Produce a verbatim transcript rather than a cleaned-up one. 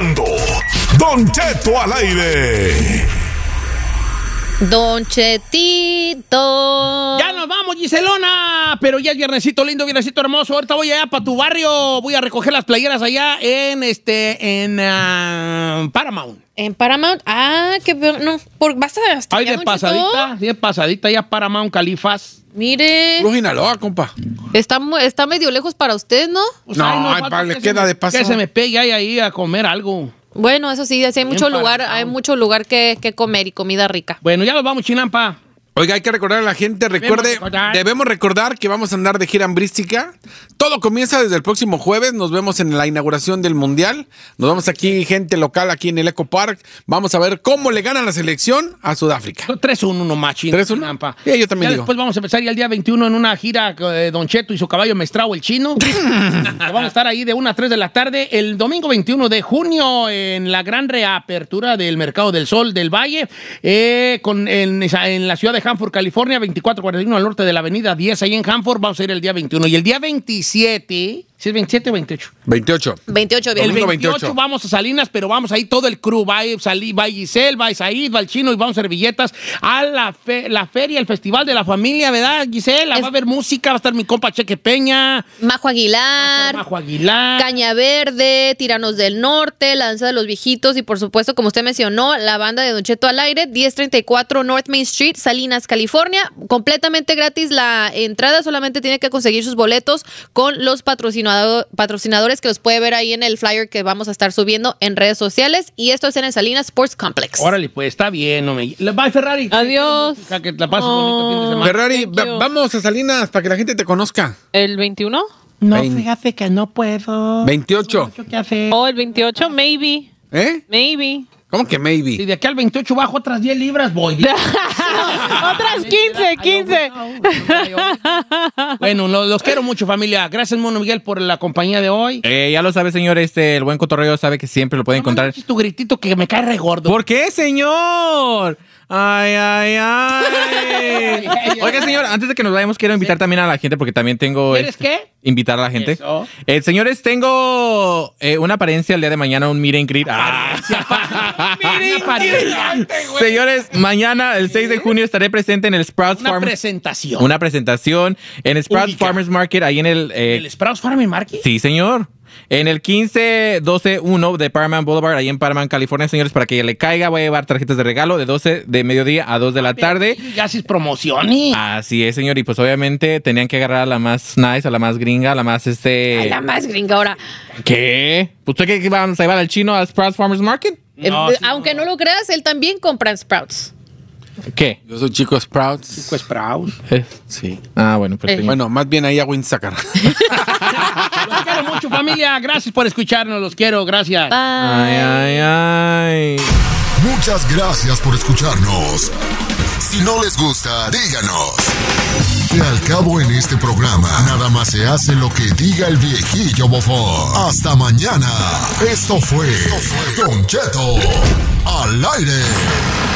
escuchando Don Cheto al aire. Don Chetito. Ya nos vamos, Giselona. Pero ya es viernesito lindo, viernesito hermoso. Ahorita voy allá para tu barrio. Voy a recoger las playeras allá en este en uh, Paramount. En Paramount. Ah, que no. Por, ¿vas a hasta Ay, de pasadita, de pasadita ya Paramount, Califas. Mire. Puro Sinaloa, compa. Está, está medio lejos para usted, ¿no? Pues, no, ay, no ay, pa, le queda me, de paso. Que se me pegue ahí, ahí a comer algo. Bueno, eso sí, sí hay mucho lugar, hay mucho lugar que, que comer y comida rica. Bueno, ya nos vamos, Chinampa. Oiga, hay que recordar a la gente, recuerde, debemos recordar. debemos recordar que vamos a andar de gira hambrística. Todo comienza desde el próximo jueves, nos vemos en la inauguración del Mundial. Nos vemos aquí, gente local, aquí en el Eco Park. Vamos a ver cómo le gana la selección a Sudáfrica. tres uno nomás, Chinampa. Sí, yo también ya digo. Después vamos a empezar ya el día veintiuno en una gira de Don Cheto y su caballo Mestrao, el chino. Vamos a estar ahí de una a tres de la tarde. El domingo veintiuno de junio en la gran reapertura del Mercado del Sol del Valle, eh, con, en, en la ciudad de Hanford, California, veinticuatro cuarenta y uno al norte de la avenida diez, ahí en Hanford. Vamos a ir el día veintiuno. Y el día veintisiete, ¿sí es veintisiete o veintiocho? veintiocho. veintiocho, bien. El veintiocho vamos a Salinas, pero vamos ahí todo el crew. Va, va Giselle, va Isaid, va el chino y vamos a servilletas a la, fe, la feria, el festival de la familia, ¿verdad, Giselle? Es... Va a haber música, va a estar mi compa Cheque Peña. Majo Aguilar. Majo Aguilar. Caña Verde, Tiranos del Norte, La Danza de los Viejitos y, por supuesto, como usted mencionó, la banda de Don Cheto al aire, diez treinta y cuatro North Main Street, Salinas, California. Completamente gratis la entrada, solamente tiene que conseguir sus boletos con los patrocinador, patrocinadores que los puede ver ahí en el flyer que vamos a estar subiendo en redes sociales. Y esto es en el Salinas Sports Complex. Órale, pues está bien. No me... Bye, Ferrari. Adiós. Que la pases oh, bonito fin de semana. Ferrari, va- vamos a Salinas para que la gente te conozca. ¿El veintiuno? No, Vein... fíjate que no puedo. veintiocho. ¿Qué hacer? Oh, el veintiocho, maybe. ¿Eh? Maybe. ¿Cómo que maybe? Si de aquí al veintiocho bajo otras diez libras, voy. Otras quince, quince. Bueno, los, los quiero mucho, familia. Gracias, Mono Miguel, por la compañía de hoy. Eh, ya lo sabe, señor, este, el buen cotorreo sabe que siempre lo puede no, encontrar. Es tu gritito que me cae re gordo. ¿Por qué, señor? Ay, ay, ay. Oiga, señor, antes de que nos vayamos, quiero invitar sí. también a la gente, porque también tengo... ¿Quieres este, qué? Invitar a la gente. Eso. Eh, señores, tengo eh, una apariencia el día de mañana, un meet and greet. Ah. Señores, mañana, el seis de junio, estaré presente en el Sprouts Una Farm. presentación. Una presentación en Sprouts Ubica. Farmers Market, ahí en el... Eh, ¿El Sprouts Farmers Market? Sí, señor. En el quince doce uno de Paramount Boulevard, ahí en Paramount, California, señores, para que le caiga, voy a llevar tarjetas de regalo de doce de mediodía a dos de la tarde. Ya haces promociones. Así es, señor, y pues obviamente tenían que agarrar a la más nice, a la más gringa, a la más este... A la más gringa ahora. ¿Qué? ¿Pues usted qué vamos a llevar al chino a Sprouts Farmers Market? No, eh, sí, aunque no. no lo creas, él también compra en Sprouts. ¿Qué? Yo soy Chico Sprouts. Chico Sprouts. Eh. Sí. Ah, bueno, pues... Eh. Bueno, más bien ahí a Winsacar. Los quiero mucho, familia. Gracias por escucharnos. Los quiero. Gracias. Bye. Ay, ay, ay. Muchas gracias por escucharnos. Si no les gusta, díganos. Que al cabo en este programa, nada más se hace lo que diga el viejillo bofón. Hasta mañana. Esto fue Don Cheto al aire.